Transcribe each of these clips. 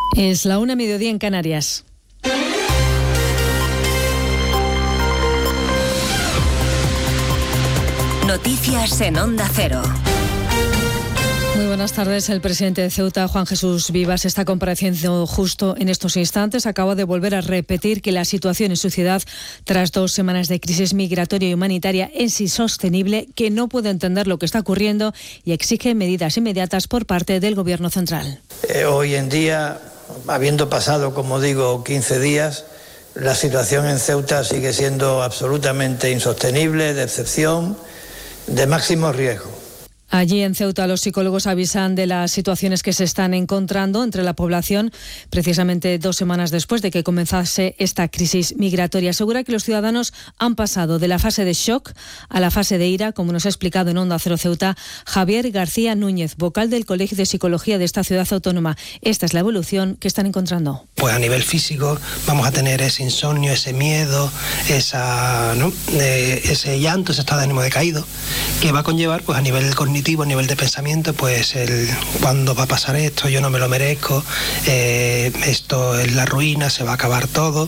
Es la 1:00 en Canarias. Noticias en Onda Cero. Muy buenas tardes. El presidente de Ceuta, Juan Jesús Vivas, está compareciendo justo en estos instantes. Acaba de volver a repetir que la situación en su ciudad, tras 2 semanas de crisis migratoria y humanitaria, es insostenible, que no puede entender lo que está ocurriendo y exige medidas inmediatas por parte del Gobierno central. Hoy en día, habiendo pasado, como digo, 15 días, la situación en Ceuta sigue siendo absolutamente insostenible, de excepción, de máximo riesgo. Allí en Ceuta los psicólogos avisan de las situaciones que se están encontrando entre la población precisamente 2 semanas después de que comenzase esta crisis migratoria. Asegura que los ciudadanos han pasado de la fase de shock a la fase de ira, como nos ha explicado en Onda Cero Ceuta Javier García Núñez, vocal del Colegio de Psicología de esta ciudad autónoma. Esta es la evolución que están encontrando. Pues a nivel físico vamos a tener ese insomnio, ese miedo, ese llanto, ese estado de ánimo decaído, que va a conllevar pues a nivel cognitivo, a nivel de pensamiento, pues cuándo va a pasar esto, yo no me lo merezco, esto es la ruina, se va a acabar todo,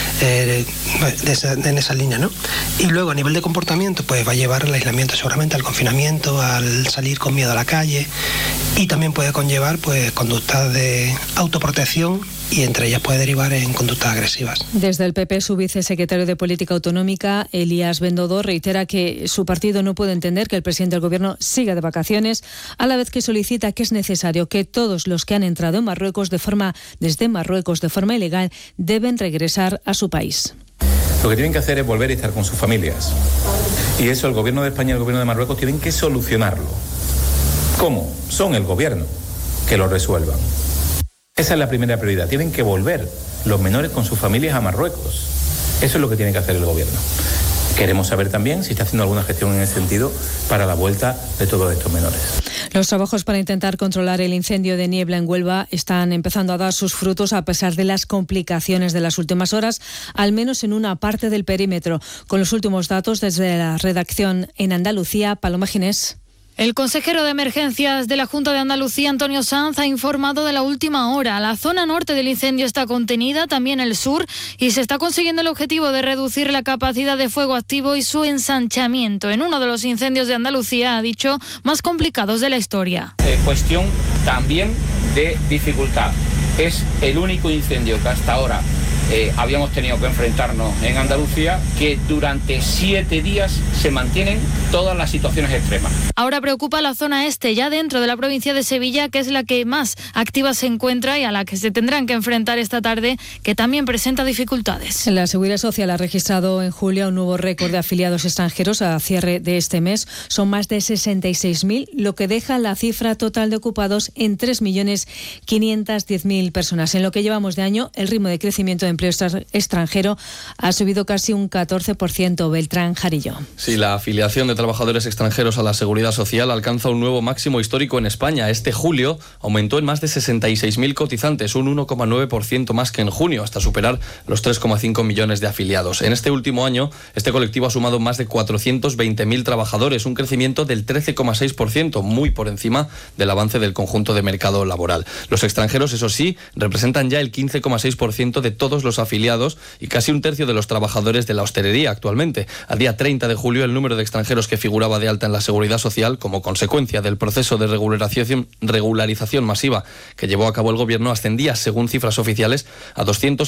en esa línea, ¿no? Y luego a nivel de comportamiento, pues va a llevar al aislamiento, seguramente al confinamiento, al salir con miedo a la calle, y también puede conllevar pues conductas de autoprotección, y entre ellas puede derivar en conductas agresivas. Desde el PP, su vicesecretario de Política Autonómica, Elías Bendodo, reitera que su partido no puede entender que el presidente del Gobierno siga de vacaciones, a la vez que solicita que es necesario que todos los que han entrado en Marruecos desde Marruecos de forma ilegal deben regresar a su país. Lo que tienen que hacer es volver a estar con sus familias. Y eso el Gobierno de España y el Gobierno de Marruecos tienen que solucionarlo. ¿Cómo? Son el Gobierno que lo resuelvan. Esa es la primera prioridad. Tienen que volver los menores con sus familias a Marruecos. Eso es lo que tiene que hacer el Gobierno. Queremos saber también si está haciendo alguna gestión en ese sentido para la vuelta de todos estos menores. Los trabajos para intentar controlar el incendio de niebla en Huelva están empezando a dar sus frutos a pesar de las complicaciones de las últimas horas, al menos en una parte del perímetro. Con los últimos datos desde la redacción en Andalucía, Paloma Ginés. El consejero de Emergencias de la Junta de Andalucía, Antonio Sanz, ha informado de la última hora. La zona norte del incendio está contenida, también el sur, y se está consiguiendo el objetivo de reducir la capacidad de fuego activo y su ensanchamiento en uno de los incendios de Andalucía, ha dicho, más complicados de la historia. Cuestión también de dificultad. Es el único incendio que hasta ahora habíamos tenido que enfrentarnos en Andalucía, que durante 7 días se mantienen todas las situaciones extremas. Ahora preocupa la zona este, ya dentro de la provincia de Sevilla, que es la que más activa se encuentra y a la que se tendrán que enfrentar esta tarde, que también presenta dificultades. La Seguridad Social ha registrado en julio un nuevo récord de afiliados extranjeros a cierre de este mes. Son más de 66.000, lo que deja la cifra total de ocupados en 3.510.000 personas. En lo que llevamos de año, el ritmo de crecimiento de empleo extranjero ha subido casi un 14%. Beltrán Jarillo. Sí, la afiliación de trabajadores extranjeros a la Seguridad Social alcanza un nuevo máximo histórico en España. Este julio aumentó en más de 66.000 cotizantes, un 1,9% más que en junio, hasta superar los 3,5 millones de afiliados. En este último año, este colectivo ha sumado más de 420.000 trabajadores, un crecimiento del 13,6%, muy por encima del avance del conjunto de mercado laboral. Los extranjeros, eso sí, representan ya el 15,6% de todos los afiliados y casi un tercio de los trabajadores de la hostelería actualmente. Al día 30 de julio, el número de extranjeros que figuraba de alta en la Seguridad Social como consecuencia del proceso de regularización masiva que llevó a cabo el Gobierno ascendía, según cifras oficiales, a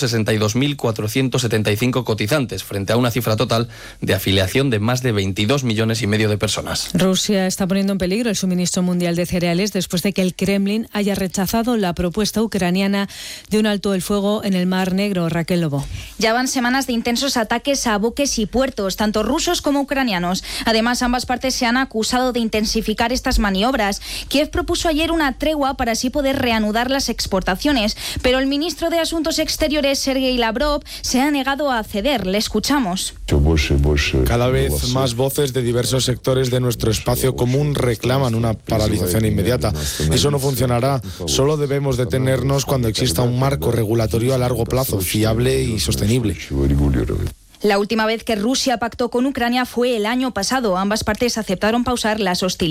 262.475 cotizantes, frente a una cifra total de afiliación de más de 22,5 millones de personas. Rusia está poniendo en peligro el suministro mundial de cereales después de que el Kremlin haya rechazado la propuesta ucraniana de un alto el fuego en el Mar Negro. Raquel Lobo. Ya van semanas de intensos ataques a buques y puertos, tanto rusos como ucranianos. Además, ambas partes se han acusado de intensificar estas maniobras. Kiev propuso ayer una tregua para así poder reanudar las exportaciones, pero el ministro de Asuntos Exteriores, Sergei Lavrov, se ha negado a ceder. Le escuchamos. Cada vez más voces de diversos sectores de nuestro espacio común reclaman una paralización inmediata. Eso no funcionará. Solo debemos detenernos cuando exista un marco regulatorio a largo plazo, fiable y sostenible. La última vez que Rusia pactó con Ucrania fue el año pasado. Ambas partes aceptaron pausar las hostilidades.